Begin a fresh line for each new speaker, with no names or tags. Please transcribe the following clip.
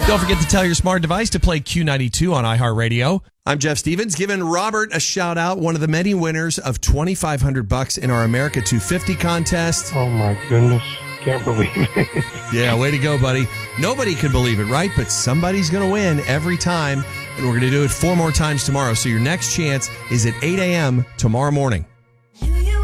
Don't forget to tell your smart device to play Q92 on iHeartRadio. I'm Jeff Stevens, giving Robert a shout out, one of the many winners of $2,500 in our America 250 contest.
Oh my goodness. Can't believe it.
Yeah, way to go, buddy. Nobody can believe it, right? But somebody's going to win every time. And we're going to do it 4 more times tomorrow. So your next chance is at 8 a.m. tomorrow morning.